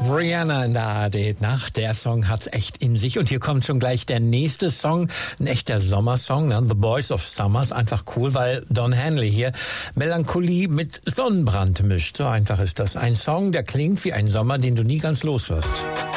Rihanna in der ARD Nacht. Der Song hat's echt in sich. Und hier kommt schon gleich der nächste Song. Ein echter Sommersong, ne? The Boys of Summers. Einfach cool, weil Don Henley hier Melancholie mit Sonnenbrand mischt. So einfach ist das. Ein Song, der klingt wie ein Sommer, den du nie ganz los wirst.